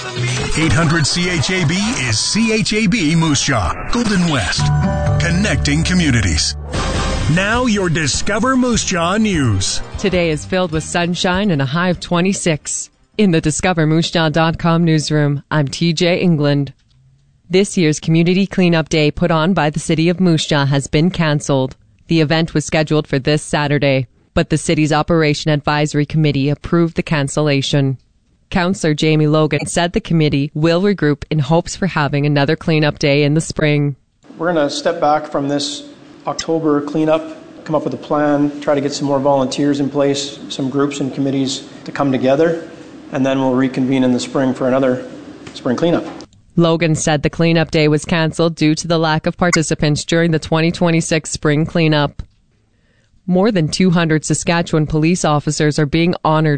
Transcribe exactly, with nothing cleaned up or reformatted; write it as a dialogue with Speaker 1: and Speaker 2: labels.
Speaker 1: eight hundred C H A B is C H A B Moose Jaw, Golden West, connecting communities. Now your Discover Moose Jaw news.
Speaker 2: Today is filled with sunshine and a high of twenty-six. In the discover moose jaw dot com newsroom, I'm T J England. This year's Community Cleanup Day put on by the City of Moose Jaw has been cancelled. The event was scheduled for this Saturday, but the city's Operation Advisory Committee approved the cancellation. Councillor Jamie Logan said the committee will regroup in hopes for having another cleanup day in the spring.
Speaker 3: We're going to step back from this October cleanup, come up with a plan, try to get some more volunteers in place, some groups and committees to come together, and then we'll reconvene in the spring for another spring cleanup.
Speaker 2: Logan said the cleanup day was cancelled due to the lack of participants during the twenty twenty-six spring cleanup. More than two hundred Saskatchewan police officers are being honoured